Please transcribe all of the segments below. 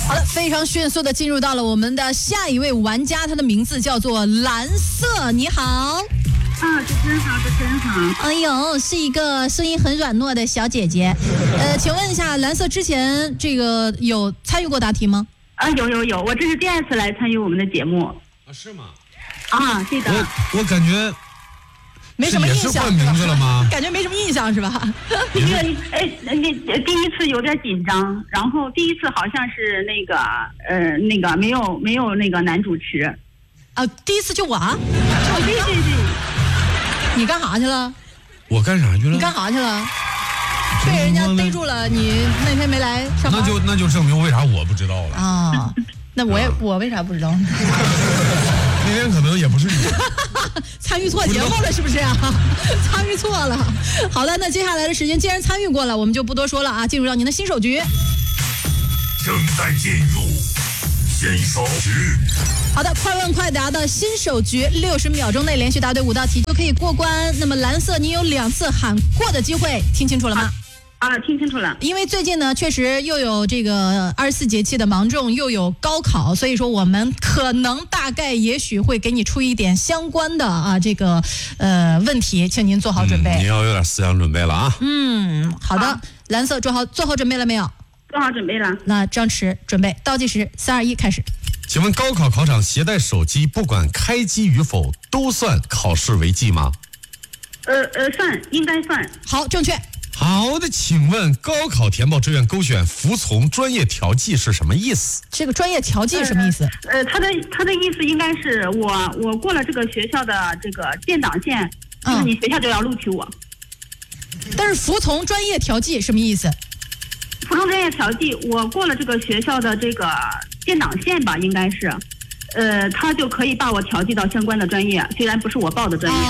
好的，非常迅速的进入到了我们的下一位玩家，他的名字叫做蓝色。你好。 主持人好，主持人好。 哎呦，是一个声音很软糯的小姐姐。请问一下，蓝色之前这个有参与过答题吗？ 有，我这是第2次来参与我们的节目。 是吗？ 对的。 我感觉没什么印象， 是换名字了吗？ 感觉没什么印象是吧？ 第一次有点紧张，然后第一次好像是那个没有那个男主持。 第一次就我啊？ 对。 你干啥去了？ 我干啥去了？ 你干啥去了？被人家逮住了，你那天没来上班。 那就证明为啥我不知道了啊？那我为啥不知道呢？ 那天可能也不是你参与错节目了，是不是啊？参与错了。好了，那接下来的时间既然参与过了，我们就不多说了啊，进入到您的新手局。 正在进入新手局。 好的，快问快答的新手局，60秒钟内连续答对5道题就可以过关。那么蓝色，你有2次喊过的机会，听清楚了吗？ 听清楚了。 因为最近呢，确实又有这个24节气的芒种，又有高考，所以说我们可能大概也许会给你出一点相关的这个问题，请您做好准备。 您要有点思想准备了啊。 好的，蓝色做好准备了没有？ 做好准备了。 那张弛准备，倒计时3、2、1，开始。 请问高考考场携带手机，不管开机与否，都算考试违纪吗？ 算，应该算。 好，正确。 好的，请问高考填报志愿勾选服从专业调剂是什么意思？ 这个专业调剂什么意思？ 他的意思应该是我过了这个学校的这个建档线，就是你学校就要录取我。 但是服从专业调剂什么意思？ 服从专业调剂，我过了这个学校的这个建档线吧，应该是，他就可以把我调剂到相关的专业，虽然不是我报的专业。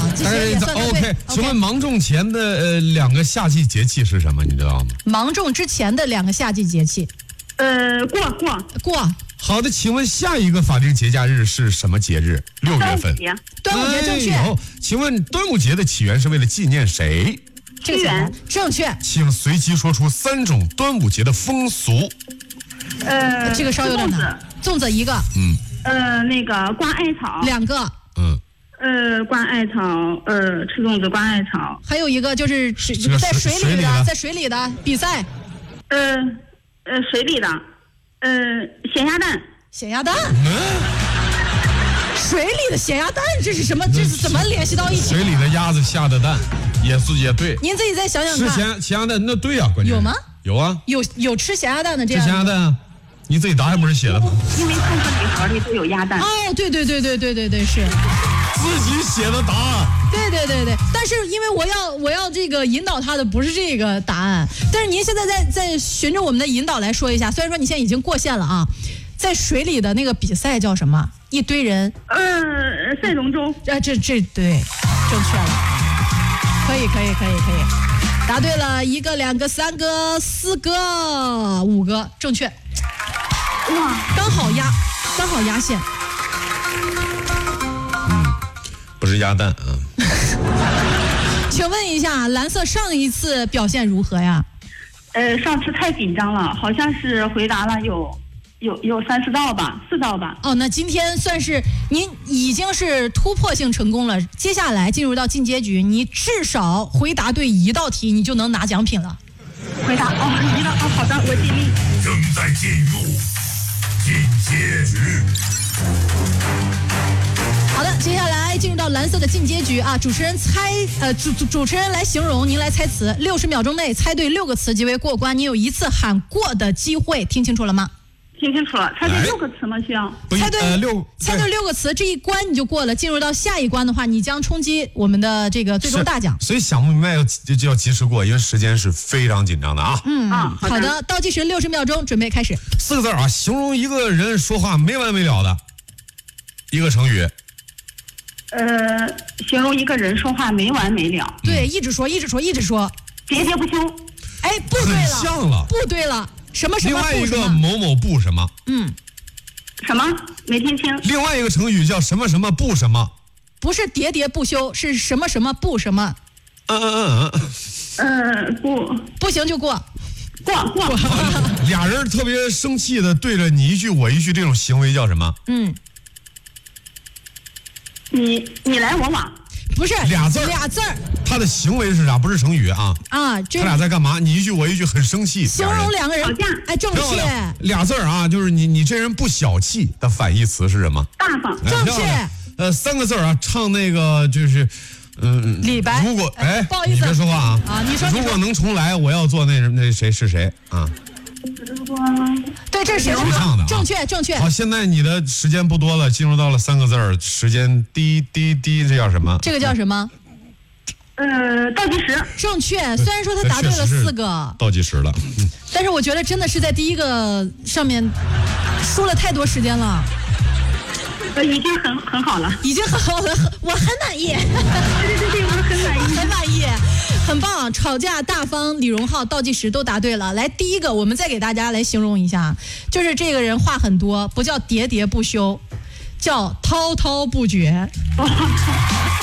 OK， 请问芒种前的2个夏季节气是什么？你知道吗？ 芒种之前的2个夏季节气， 过。 好的，请问下一个法定节假日是什么节日？6月份。 端午节正确。 请问端午节的起源是为了纪念谁？ 这个正确。 请随机说出3种端午节的风俗。 这个稍有点难。粽子1个。 那个挂艾草 2个。 挂艾草，吃粽子挂艾草。 还有一个就是在水里的比赛。 水里的，咸鸭蛋。 咸鸭蛋。水里的咸鸭蛋，这是什么？这是怎么联系到一起？ 水里的鸭子下的蛋，也对。 您自己再想想看。 吃咸鸭蛋，那对啊，关键有吗？ 有啊， 有吃咸鸭蛋的这样。 吃咸鸭蛋啊？你自己答案不是写的吗？ 因为各个礼盒里都有鸭蛋。 对，是。 自己写的答案。 对，但是因为我要这个引导他的不是这个答案，但是您现在在循着我们的引导来说一下，虽然说你现在已经过线了啊，在水里的那个比赛叫什么？一堆人。 赛龙舟。 这对，正确了，可以，答对了1个、2个、3个、4个、5个，正确。哇，刚好压线。 不是鸭蛋啊。 请问一下，蓝色上一次表现如何呀？ 上次太紧张了，好像是回答了有3、4道吧，4道吧。 那今天算是您已经是突破性成功了。接下来进入到进阶局，你至少回答对1道题，你就能拿奖品了。 回答1道好的，我尽力。 正在进入进阶局。 好的，接下来进入到蓝色的进阶局啊！主持人主持人来形容，您来猜词，60秒钟内猜对6个词即为过关。你有1次喊过的机会，听清楚了吗？ 听清楚了，猜对6个词吗？需要猜对6个词，这一关你就过了。进入到下一关的话，你将冲击我们的这个最终大奖。 所以想不明白就要及时过，因为时间是非常紧张的啊。 好的，倒计时60秒钟，准备开始。 4个字啊，形容一个人说话没完没了的一个成语。 形容一个人说话没完没了。 对，一直说， 喋喋不休。 不对了， 很像了， 不对了，什么什么不什么？ 另外一个某某不什么？ 什么？没听清。 另外一个成语叫什么什么不什么？ 不是喋喋不休，是什么什么不什么？ 不行就过。 过。 俩人特别生气的对着你一句我一句，这种行为叫什么？ 你来我往。 不是俩字儿。他的行为是啥？不是成语啊。他俩在干嘛？你一句我一句，很生气。 形容两个人吵架。 哎，正确。 俩字儿啊，就是你这人不小气的反义词是什么？ 大方。 正确。 3个字啊，唱那个就是李白。 如果不好意思， 你别说话啊。 你说。 如果能重来，我要做那谁是谁啊？ 对，这是谁唱的？ 正确。 好，现在你的时间不多了，进入到了3个字儿，时间滴，这叫什么？ 这个叫什么？ 倒计时。 正确。虽然说他答对了4个， 倒计时了。 但是我觉得真的是在第一个上面输了太多时间了。 已经很好了， 已经很好了，我很满意。 对，我很满意， 很棒。吵架大方，李荣浩倒计时都答对了。来，第一个我们再给大家来形容一下，就是这个人话很多，不叫喋喋不休，叫滔滔不绝。